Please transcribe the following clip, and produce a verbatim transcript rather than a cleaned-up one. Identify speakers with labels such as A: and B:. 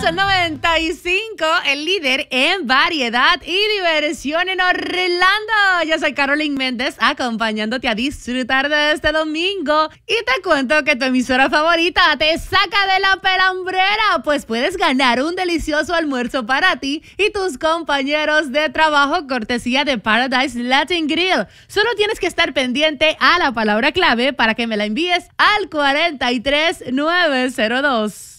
A: Sol noventa y cinco, el líder en variedad y diversión en Orlando. Yo soy Carolyn Méndez, acompañándote a disfrutar de este domingo. Y te cuento que tu emisora favorita te saca de la pelambrera, pues puedes ganar un delicioso almuerzo para ti y tus compañeros de trabajo, cortesía de Paradise Latin Grill. Solo tienes que estar pendiente a la palabra clave para que me la envíes al cuatro tres nueve cero dos.